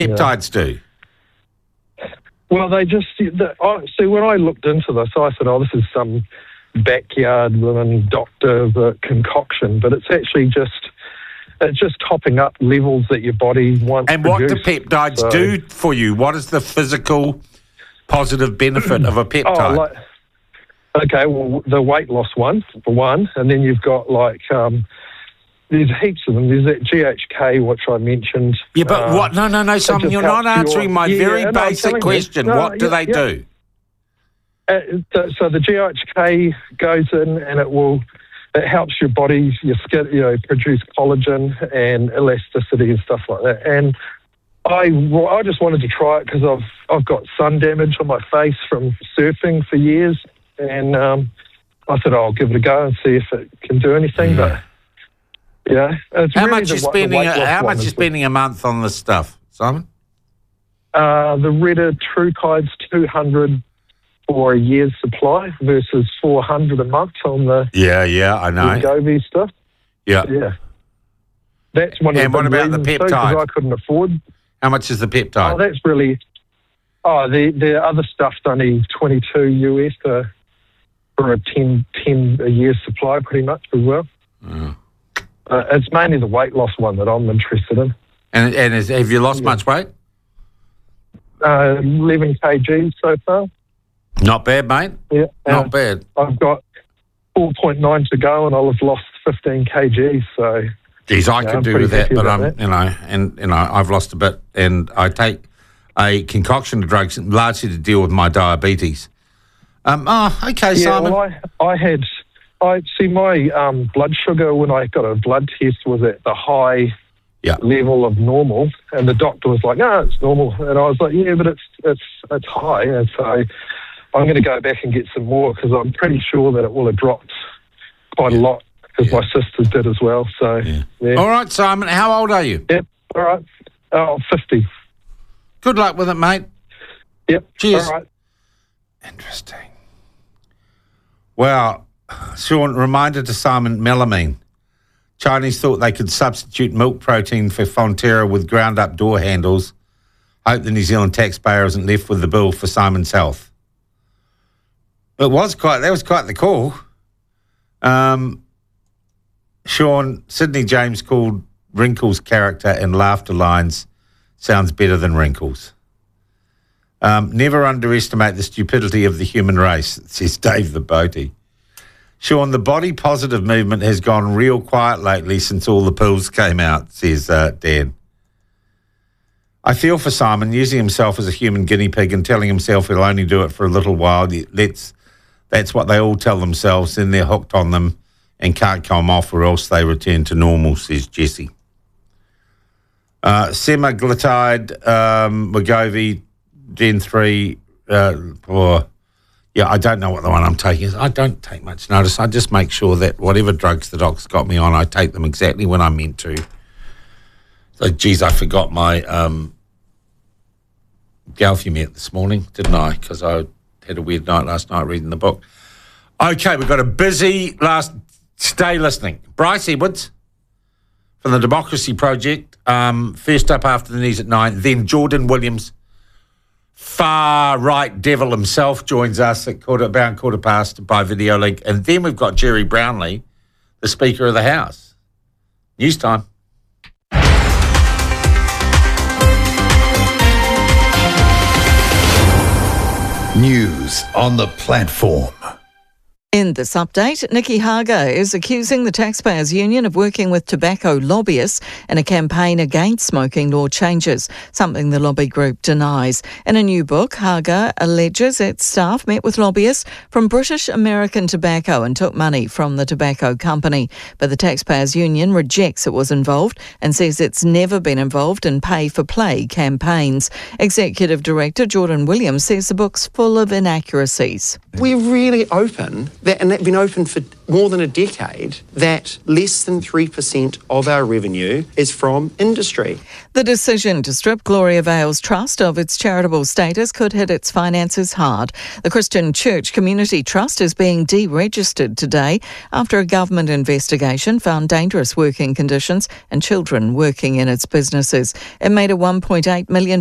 peptides do? Well, they just... see, when I looked into this, I said, this is some backyard woman doctor concoction, but it's actually just topping up levels that your body wants. And what do peptides do for you? What is the physical positive benefit of a peptide? Okay, well, the weight loss one, for one, and then you've got there's heaps of them. There's that GHK, which I mentioned. Yeah, but what? No, Simon, you're not answering my very basic question. What do they do? So the GHK goes in and it helps your body, your skin, produce collagen and elasticity and stuff like that. And I just wanted to try it because I've got sun damage on my face from surfing for years, and I said I'll give it a go and see if it can do anything. But it's how much you spending a month on this stuff, Simon? The Retta TrueTide's 200 for a year's supply versus 400 a month on the I know Wegovy stuff. Yeah. That's one of the. And what about the peptide? I couldn't afford. How much is the peptide? That's really. The other stuff's only $22 US for a 10 a year supply, pretty much as well. Oh. It's mainly the weight loss one that I'm interested in. And have you lost much weight? 11 kgs so far. Not bad, mate. Yeah, not bad. I've got 4.9 to go, and I'll have lost 15 kgs. So, geez, I could do with that, but I've lost a bit, and I take a concoction of drugs largely to deal with my diabetes. Okay, Simon. Well, I see my blood sugar when I got a blood test was at the high level of normal, and the doctor was like, "No, it's normal," and I was like, "Yeah, but it's high," and so I'm going to go back and get some more because I'm pretty sure that it will have dropped quite a lot because my sisters did as well. So, All right, Simon, how old are you? Yep, all right. 50. Good luck with it, mate. Yep. Cheers. All right. Interesting. Well, Sean, reminder to Simon, melamine. Chinese thought they could substitute milk protein for Fonterra with ground-up door handles. Hope the New Zealand taxpayer isn't left with the bill for Simon's health. That was quite the call. Sean, Sydney James called Wrinkles' character and laughter lines sounds better than Wrinkles. Never underestimate the stupidity of the human race, says Dave the Boatie. Sean, the body positive movement has gone real quiet lately since all the pills came out, says Dan. I feel for Simon, using himself as a human guinea pig and telling himself he'll only do it for a little while. That's what they all tell themselves, then they're hooked on them and can't come off or else they return to normal, says Jesse. Semaglutide, Wegovy, Gen 3, I don't know what the one I'm taking is. I don't take much notice. I just make sure that whatever drugs the doc's got me on, I take them exactly when I'm meant to. So, geez, I forgot my Galfumet this morning, didn't I? Because I had a weird night last night reading the book. Okay, we've got a busy last... Stay listening. Bryce Edwards from the Democracy Project, first up after the news at 9. Then Jordan Williams, far-right devil himself, joins us at about quarter past by video link. And then we've got Jerry Brownlee, the Speaker of the House. News time. News on the platform. In this update, Nikki Hager is accusing the Taxpayers Union of working with tobacco lobbyists in a campaign against smoking law changes, something the lobby group denies. In a new book, Hager alleges its staff met with lobbyists from British American Tobacco and took money from the tobacco company. But the Taxpayers Union rejects it was involved and says it's never been involved in pay-for-play campaigns. Executive Director Jordan Williams says the book's full of inaccuracies. We're really open and they've been open for more than a decade, that less than 3% of our revenue is from industry. The decision to strip Gloria Vale's trust of its charitable status could hit its finances hard. The Christian Church Community Trust is being deregistered today after a government investigation found dangerous working conditions and children working in its businesses. It made a $1.8 million